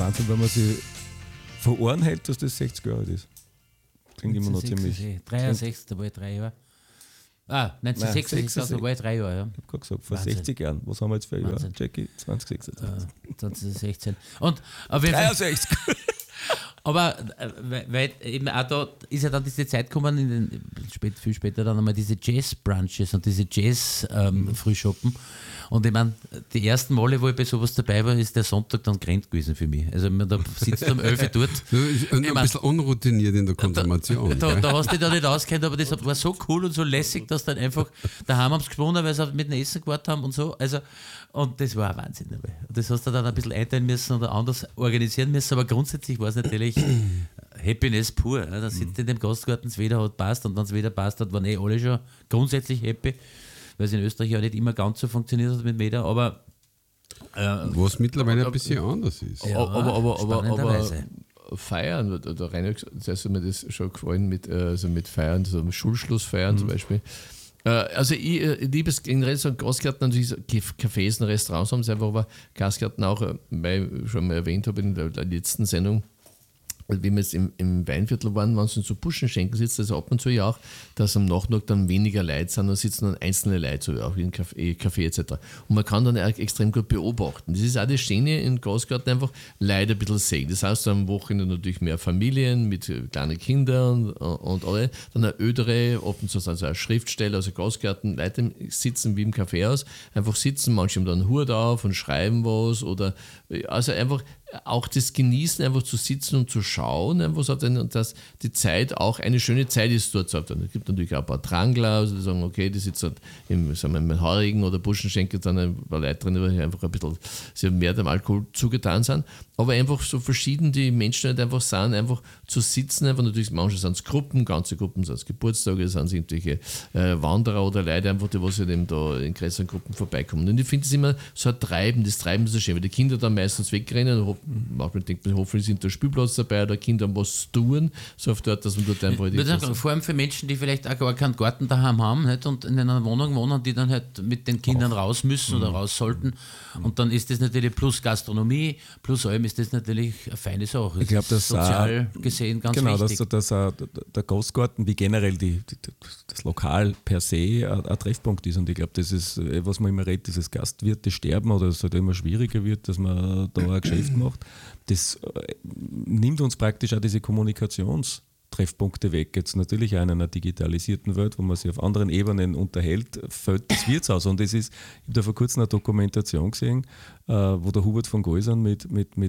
Wahnsinn, wenn man sich vor Ohren hält, dass das 60 Jahre alt ist. Klingt immer noch ziemlich. 63, da war ich 3 Jahre. 1966, da war ich 3 Jahre. Ja. Ich habe gerade gesagt, vor Wahnsinn. 60 Jahren. Was haben wir jetzt für ein Jahr? Wahnsinn. Jackie, 2026. 2016. Und auf jeden Fall, 63. aber weil eben auch da ist ja dann diese Zeit gekommen, viel später dann einmal diese Jazz-Brunches und diese Jazz-Frühschoppen. Und ich meine, die ersten Male, wo ich bei sowas dabei war, ist der Sonntag dann Grenz gewesen für mich. Also da sitzt du um 11 Uhr dort. Ein bisschen unroutiniert in der Konsumation. Da hast du dich da nicht auskennt, aber das war so cool und so lässig, dass dann einfach daheim haben sie gewonnen, weil sie mit dem Essen gewartet haben und so. Also, und das war ein Wahnsinn dabei. Und das hast du dann ein bisschen einteilen müssen oder anders organisieren müssen, aber grundsätzlich war es natürlich Happiness pur. Da sitzt in dem Gastgarten, das Wetter hat passt und wenn es wieder passt hat, waren alle schon grundsätzlich happy, weil es in Österreich ja nicht immer ganz so funktioniert hat mit Wetter, aber was mittlerweile ein bisschen anders ist. Ja, aber feiern, der Rainer, das hat mir das schon gefallen mit Feiern, so Schulschlussfeiern zum Beispiel. Also ich liebe es generell so Gastgärten, natürlich so Cafés und Restaurants haben sie einfach, aber Gastgärten auch, weil ich schon mal erwähnt habe in der letzten Sendung, wie wir jetzt im Weinviertel waren, wenn sie so Buschenschenken sitzen, also ab und zu ja auch, dass am Nachmittag dann weniger Leute sind, dann sitzen dann einzelne Leute, so auch wie ein Café etc. Und man kann dann auch extrem gut beobachten. Das ist auch das Schöne in Gastgarten einfach leider ein bisschen sehen. Das heißt, am Wochenende natürlich mehr Familien mit kleinen Kindern und alle, dann eine ödere, ab und zu sind es auch Schriftsteller, also Gastgarten, Leute sitzen wie im Kaffeehaus, einfach sitzen, manche haben dann einen Hut auf und schreiben was oder also einfach auch das Genießen, einfach zu sitzen und zu schauen, einfach so, dass die Zeit auch eine schöne Zeit ist dort. Es gibt natürlich auch ein paar Drangler, also die sagen, okay, die sitzen im Haarigen oder Buschenschenkel, dann ein paar Leute drin, die einfach ein bisschen sehr mehr dem Alkohol zugetan sind. Aber einfach so verschieden die Menschen halt einfach sind, einfach zu sitzen, einfach natürlich, manche sind es Gruppen, ganze Gruppen sind es Geburtstage, sind es irgendwelche Wanderer oder Leute einfach, die was halt eben da in größeren Gruppen vorbeikommen. Und ich finde es immer so ein Treiben, das Treiben ist so schön, weil die Kinder dann meistens wegrennen und manchmal denkt man, hoffentlich sind da Spielplatz dabei oder Kinder haben was zu tun, so auf dort, dass man dort einfach... Vor allem für Menschen, die vielleicht auch gar keinen Garten daheim haben nicht, und in einer Wohnung wohnen, die dann halt mit den Kindern raus müssen oder raus sollten. Und dann ist das natürlich plus Gastronomie, plus allem ist das natürlich eine feine Sache. Ich glaube, dass sozial gesehen ganz wichtig. Genau, dass der Gastgarten wie generell das Lokal per se ein Treffpunkt ist. Und ich glaube, das ist, was man immer redet, dieses Gastwirte sterben oder es halt immer schwieriger wird, dass man da ein Geschäft macht. Das nimmt uns praktisch auch diese Kommunikationstreffpunkte weg. Jetzt natürlich auch in einer digitalisierten Welt, wo man sich auf anderen Ebenen unterhält, fällt das Wirtshaus. Und das ist, ich habe da vor kurzem eine Dokumentation gesehen, wo der Hubert von Geusern mit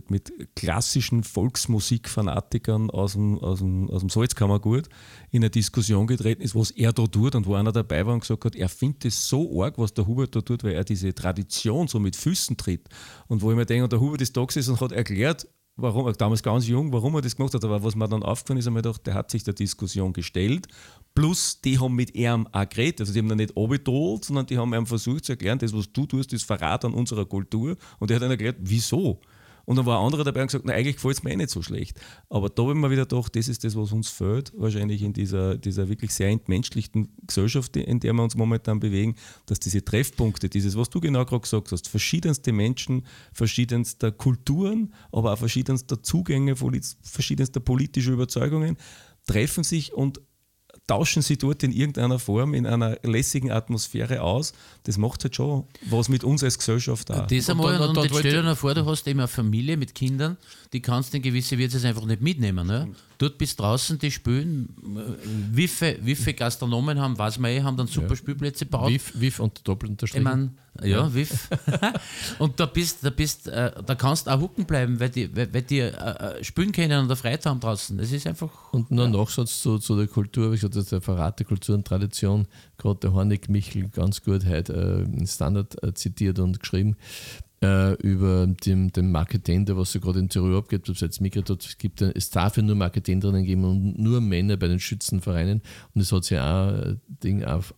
klassischen Volksmusikfanatikern aus dem Salzkammergut in eine Diskussion getreten ist, was er da tut und wo einer dabei war und gesagt hat, er findet es so arg, was der Hubert da tut, weil er diese Tradition so mit Füßen tritt. Und wo ich mir denke, und der Hubert ist da gesessen und hat erklärt, warum, damals ganz jung, warum er das gemacht hat, aber was mir dann aufgefallen ist, habe ich gedacht, der hat sich der Diskussion gestellt, plus die haben mit ihm auch geredet, also die haben ihn nicht abgedroht, sondern die haben ihm versucht zu erklären, das, was du tust, ist Verrat an unserer Kultur, und er hat dann erklärt, wieso? Und dann war ein anderer dabei und gesagt, na, eigentlich gefällt es mir nicht so schlecht. Aber da habe ich mir wieder gedacht, das ist das, was uns fehlt, wahrscheinlich in dieser wirklich sehr entmenschlichten Gesellschaft, in der wir uns momentan bewegen, dass diese Treffpunkte, dieses, was du genau gerade gesagt hast, verschiedenste Menschen, verschiedenster Kulturen, aber auch verschiedenster Zugänge, verschiedenster politischer Überzeugungen, treffen sich und tauschen sie dort in irgendeiner Form, in einer lässigen Atmosphäre aus. Das macht halt schon was mit uns als Gesellschaft auch. Das einmal, und jetzt stell dir vor, du hast eben eine Familie mit Kindern, die kannst du in gewisse Wirtshaus einfach nicht mitnehmen. Ne? Dort bis draußen, die spielen, wie viele Gastronomen haben, weiß man haben dann super Spielplätze gebaut. WIF und Doppelunterstrich. Ich meine, ja, WIF. Und da kannst du auch hucken bleiben, weil die spielen können und der Freude haben draußen. Das ist einfach... Und nur ein Nachsatz zu der Kultur, wie gesagt, der Verrat der Kultur und Tradition, gerade der Hornig Michel ganz gut heute in Standard zitiert und geschrieben, über den Marketender, was so gerade in Tirol abgeht, ob es jetzt Migrat gibt, es darf ja nur Marketenderinnen geben und nur Männer bei den Schützenvereinen, und es hat ja auch Ding auf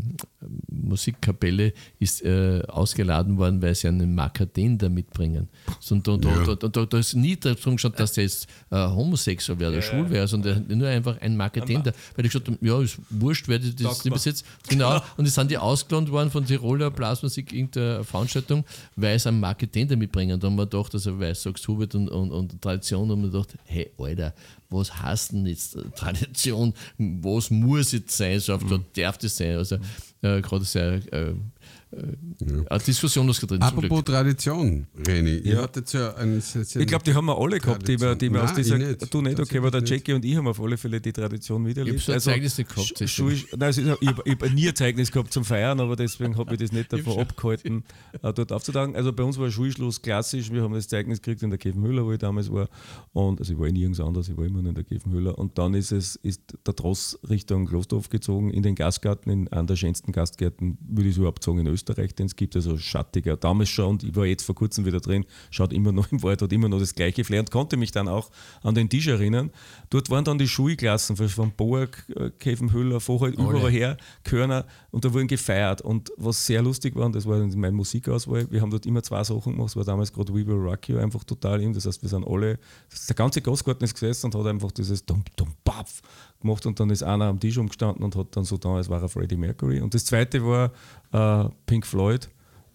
Musikkapelle ist ausgeladen worden, weil sie einen Marketender mitbringen. Und da ist nie darum gestanden, dass der jetzt homosexuell wäre oder schwul wäre, sondern nur einfach ein Marketender. Weil ich gesagt habe, ja, ist wurscht, wer das besitzt. Genau, und es sind die ausgeladen worden von Tiroler Blasmusik, irgendeiner Veranstaltung, weil es am einen Marketing mitbringen. Da haben wir gedacht, also, weil du sagst Hubert und Tradition, haben wir gedacht, hey, Alter, was heißt denn jetzt Tradition? Was muss jetzt sein? So oft darf das sein? Also, gerade sehr eine Diskussion, was drin. Apropos Tradition, René, ihr hattet ja einen. Ich glaube, die haben wir alle gehabt, die wir aus dieser. nicht. Du nicht, okay, aber der Jackie und ich haben auf alle Fälle die Tradition Ich wiederlebt. habe so ein Zeugnis nicht gehabt. Ich habe nie ein Zeugnis gehabt zum Feiern, aber deswegen habe ich das nicht davon abgehalten, dort aufzutragen. Also bei uns war Schulschluss klassisch, wir haben das Zeugnis gekriegt in der Käfenhöhler, wo ich damals war. Und also ich war nirgends anders, ich war immer nur in der Käfenhöhler. Und dann ist der Tross Richtung Klosterhof gezogen, in den Gastgarten, in einem der schönsten Gastgärten, würde ich so abzogen, in Österreich, den es gibt, also schattiger. Damals schon, und ich war jetzt vor kurzem wieder drin, schaut immer noch im Wald, hat immer noch das gleiche Flair und konnte mich dann auch an den Tisch erinnern. Dort waren dann die Schulklassen von Boag, Käfenhöhler, vorher überall her, Körner, und da wurden gefeiert. Und was sehr lustig war, und das war meine Musikauswahl, wir haben dort immer 2 Sachen gemacht, es war damals gerade We Will Rock You einfach total in, das heißt, wir sind alle, der ganze Gastgarten ist gesessen und hat einfach dieses Dum-Dum-Paf gemacht und dann ist einer am Tisch umgestanden und hat dann so da, als war er Freddie Mercury. Und das zweite war Pink Floyd,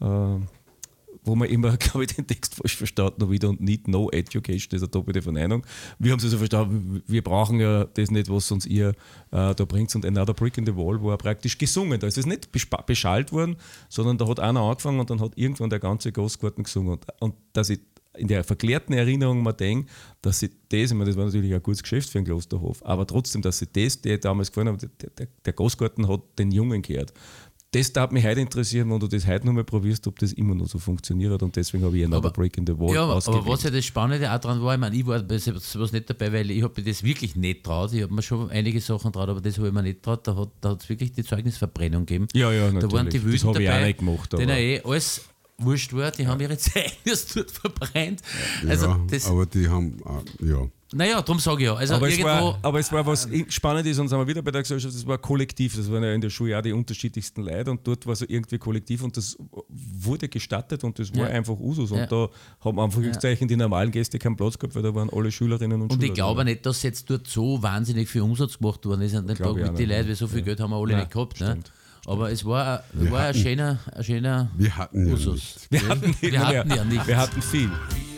wo man immer, glaube ich, den Text falsch verstanden haben, wieder und Need No Education, das ist eine doppelte Verneinung. Wir haben es also verstanden, wir brauchen ja das nicht, was uns ihr da bringt. Und Another Brick in the Wall war praktisch gesungen. Da ist es nicht beschallt worden, sondern da hat einer angefangen und dann hat irgendwann der ganze Gastgarten gesungen. Und dass ich in der verklärten Erinnerung mal denke, dass sie das, ich meine, das war natürlich ein gutes Geschäft für den Klosterhof, aber trotzdem, dass sie das, der damals gefallen haben, der Gastgarten hat den Jungen gehört. Das darf mich heute interessieren, wenn du das heute nochmal probierst, ob das immer noch so funktioniert, und deswegen habe ich Another Break in the Wall ausgewählt. Aber was ja das Spannende auch dran war, ich meine, ich war bei sowas nicht dabei, weil ich habe mir das wirklich nicht traut. Ich habe mir schon einige Sachen traut, aber das habe ich mir nicht traut. Da hat es wirklich die Zeugnisverbrennung gegeben. Ja, natürlich. Da waren die Wüsten das habe ich auch dabei, nicht gemacht. denen alles wurscht war, die haben ihre Zeugnis dort verbrennt. Also ja, das, aber die haben, ja. naja, darum sage ich ja. Also aber irgendwo, es war was spannend ist, und sind wir wieder bei der Gesellschaft, das war kollektiv, das waren ja in der Schule auch die unterschiedlichsten Leute, und dort war es irgendwie kollektiv und das wurde gestattet und das war einfach Usus. Und da haben Anführungszeichen die normalen Gäste keinen Platz gehabt, weil da waren alle Schülerinnen und Schüler. Und ich glaube nicht, dass jetzt dort so wahnsinnig viel Umsatz gemacht worden ist an dem Tag mit den Leuten, weil so viel Geld haben wir alle nicht gehabt. Ne? Aber es war ein schöner Wir hatten ja Usus. nicht. Wir hatten ja nicht. Wir hatten viel.